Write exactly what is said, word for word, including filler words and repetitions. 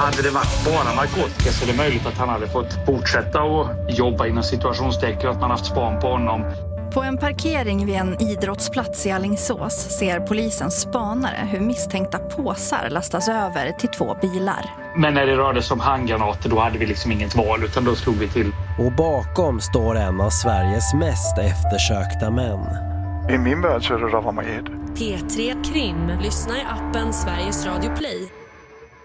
Hade det varit bara narkotika så är det möjligt att han hade fått fortsätta att jobba inom situationstecken och att man haft span på honom. På en parkering vid en idrottsplats i Alingsås ser polisens spanare hur misstänkta påsar lastas över till två bilar. Men när det rörde sig om handgranater då hade vi liksom inget val utan då slog vi till. Och bakom står en av Sveriges mest eftersökta män. I min värld så är det Rafa Majed. P tre Krim. Lyssna i appen Sveriges Radio Play.